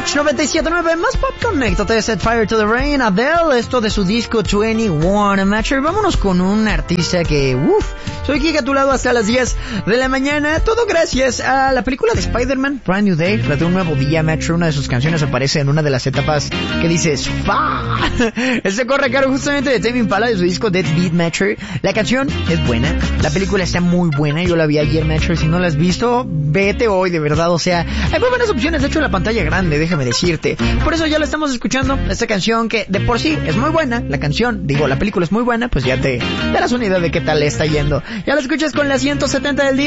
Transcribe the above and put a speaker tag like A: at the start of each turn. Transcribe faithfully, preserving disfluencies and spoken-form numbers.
A: Match noventa y siete punto nueve, más Pop Connect, te Set Fire to the Rain, Adele, esto de su disco veintiuno Match. Vámonos con un artista que, uff, soy aquí a tu lado hasta las diez de la mañana, todo gracias a la película de Spider-Man, Brand New Day, la de un nuevo día, Match. Una de sus canciones aparece en una de las etapas que dices, ¡fa! Este corre a cargo justamente de Tame Impala de su disco Dead Beat, Match. La canción es buena, la película está muy buena, yo la vi ayer, Match. Si no la has visto, vete hoy, de verdad, o sea, hay muy buenas opciones, de hecho la pantalla grande, déjame decirte. Por eso ya la estamos escuchando, esta canción que de por sí es muy buena, la canción, digo, la película es muy buena, pues ya te darás una idea de qué tal le está yendo. Ya la escuchas con la ciento setenta del día.